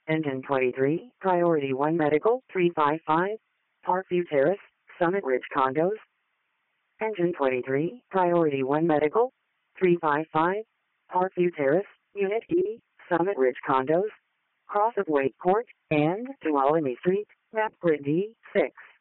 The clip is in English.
Engine 23, Priority 1 Medical, 355, Parkview Terrace, Summit Ridge Condos. Engine 23, Priority 1 Medical, 355, Parkview Terrace, Unit E, Summit Ridge Condos, Cross of Wake Court, and Tuolumne Street, Map Grid D6.